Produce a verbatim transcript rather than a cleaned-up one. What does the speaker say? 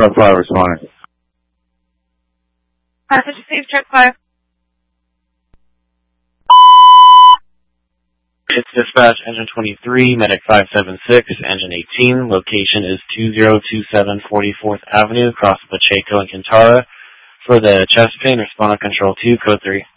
Truck five responding. Passage received, truck five. It's dispatch, engine twenty-three, medic five seven six, engine eighteen. Location is two zero two seven forty-fourth Avenue, across Pacheco and Quintara. For the chest pain, respond on control two, code three.